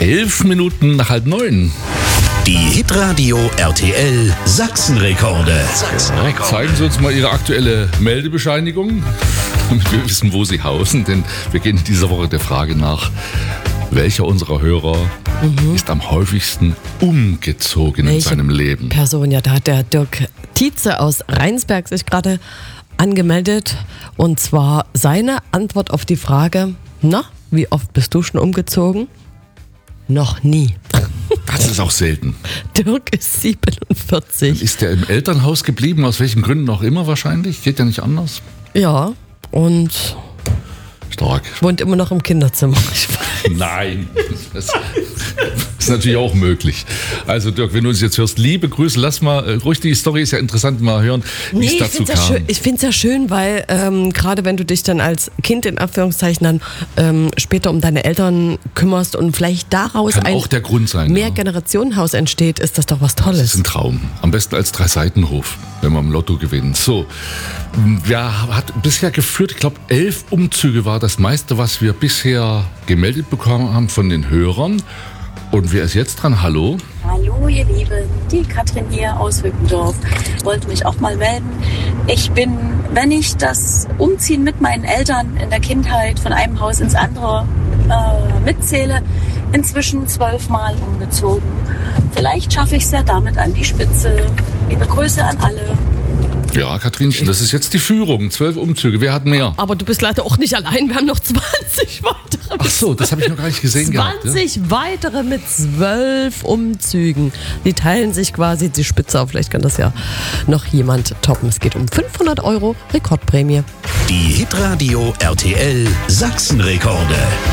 11 Minuten nach 8:30. Die Hitradio RTL Sachsenrekorde. Zeigen Sie uns mal Ihre aktuelle Meldebescheinigung, damit wir wissen, wo Sie hausen. Denn wir gehen in dieser Woche der Frage nach, welcher unserer Hörer ist am häufigsten umgezogen in seinem Leben. Person, ja, da hat der Dirk Tietze aus Rheinsberg sich gerade angemeldet. Und zwar seine Antwort auf die Frage, na, wie oft bist du schon umgezogen? Noch nie. Das ist auch selten. Dirk ist 47. Ist der im Elternhaus geblieben, aus welchen Gründen auch immer wahrscheinlich? Geht ja nicht anders. Ja, und Stark. wohnt immer noch im Kinderzimmer. Nein, das ist natürlich auch möglich. Also Dirk, wenn du uns jetzt hörst, liebe Grüße, lass mal, ruhig die Story ist ja interessant, mal hören, wie es dazu kam. Ich finde es ja schön, weil gerade wenn du dich dann als Kind in Anführungszeichen dann später um deine Eltern kümmerst und vielleicht daraus Kann ein auch der Grund sein. Mehrgenerationenhaus entsteht, ist das doch was Tolles. Das ist ein Traum. Am besten als 3-Seitenhof, wenn wir im Lotto gewinnen. So, hat bisher geführt, ich glaube 11 Umzüge war das meiste, was wir bisher gemeldet bekommen haben von den Hörern. Und wer ist jetzt dran? Hallo? Hallo ihr Lieben, die Katrin hier aus Hückendorf. Wollte mich auch mal melden. Ich bin, wenn ich das Umziehen mit meinen Eltern in der Kindheit von einem Haus ins andere mitzähle, inzwischen 12 Mal umgezogen. Vielleicht schaffe ich es ja damit an die Spitze. Liebe Grüße an alle. Ja, Katrinchen, das ist jetzt die Führung. 12 Umzüge. Wer hat mehr? Aber du bist leider auch nicht allein. Wir haben noch 20 weitere. Ach so, das habe ich noch gar nicht gesehen 20 gehabt. 20 weitere mit 12 Umzügen. Die teilen sich quasi die Spitze auf. Vielleicht kann das ja noch jemand toppen. Es geht um 500 € Rekordprämie. Die Hitradio RTL Sachsenrekorde.